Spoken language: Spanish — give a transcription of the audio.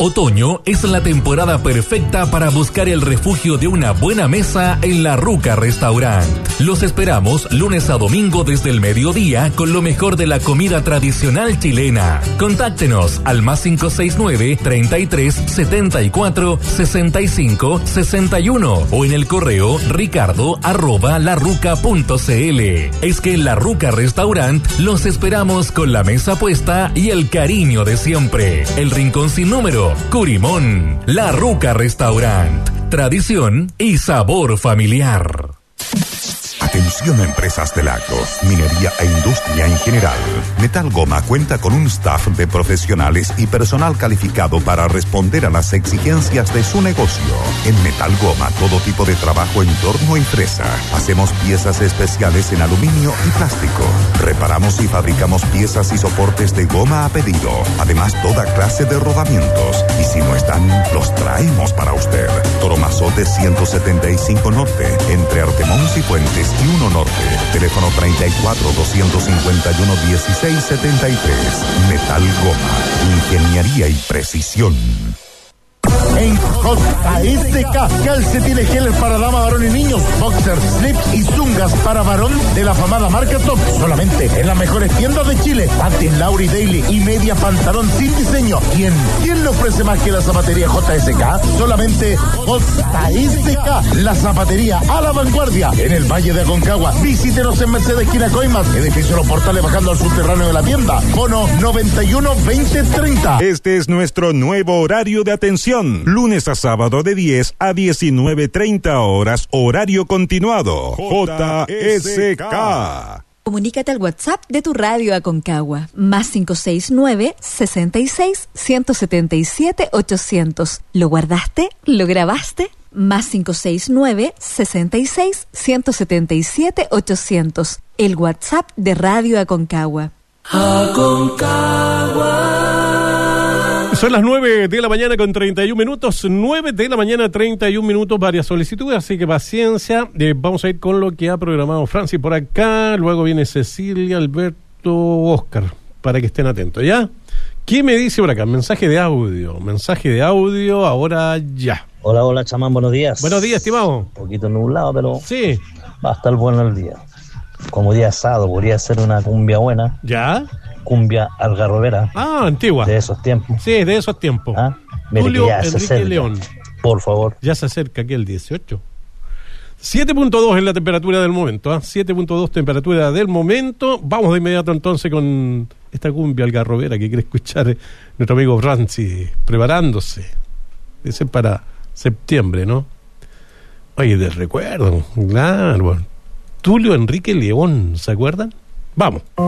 Otoño es la temporada perfecta para buscar el refugio de una buena mesa en La Ruca Restaurant. Los esperamos lunes a domingo desde el mediodía con lo mejor de la comida tradicional chilena. Contáctenos al +569 33 74 65 61 o en el correo ricardo@larruca.cl. Es que en La Ruca Restaurant los esperamos con la mesa puesta y el cariño de siempre. El rincón sin número, Curimón. La Ruca Restaurant. Tradición y sabor familiar. Atención a empresas de lactos, minería e industria en general. Metal Goma cuenta con un staff de profesionales y personal calificado para responder a las exigencias de su negocio. En Metal Goma, todo tipo de trabajo en torno a empresa. Hacemos piezas especiales en aluminio y plástico. Reparamos y fabricamos piezas y soportes de goma a pedido. Además, toda clase de rodamientos. Y si no están, los traemos para usted. Toromazote 175 Norte, entre Artemons y Fuentes y 1 Norte. Teléfono 34 251 1673. Metal Goma. Ingeniería y precisión. En JSK, calcetines Heller para dama, varón y niños, boxers, slips y zungas para varón de la afamada marca Top. Solamente en las mejores tiendas de Chile. Patin, Lauri, Daily y media pantalón sin diseño. ¿Quién le ofrece más que la zapatería JSK? Solamente JSK, la zapatería a la vanguardia en el Valle de Aconcagua. Visítenos en Mercedes esquina Coimas, edificio Los Portales bajando al subterráneo de la tienda. Bono 91 20 30. Este es nuestro nuevo horario de atención. Lunes a sábado de 10 a 19:30 horas, horario continuado. JSK. Comunícate al WhatsApp de tu radio Aconcagua, +569 66 177 800. ¿Lo guardaste? ¿Lo grabaste? +569 66 177 800. El WhatsApp de Radio Aconcagua. Son las 9 de la mañana con 31 minutos, 9 de la mañana 31 minutos, varias solicitudes, así que paciencia. Vamos a ir con lo que ha programado Francis por acá, luego viene Cecilia, Alberto, Oscar, para que estén atentos, ¿ya? ¿Qué me dice por acá? Mensaje de audio, ahora ya. Hola, chamán, buenos días. Buenos días, estimado. Un poquito nublado, pero sí, va a estar bueno el día. Como día asado, podría ser una cumbia buena. ¿Ya? Cumbia algarrobera. Ah, antigua. De esos tiempos. Sí, de esos tiempos. ¿Ah? Julio Enrique León. Por favor. Ya se acerca aquí el 18. 7.2 es la temperatura del momento, 7.2 temperatura del momento. Vamos de inmediato entonces con esta cumbia algarrobera que quiere escuchar nuestro amigo Francis, preparándose. Debe ser para septiembre, ¿no? Oye, del recuerdo, claro. Julio Enrique León, ¿se acuerdan? Vamos.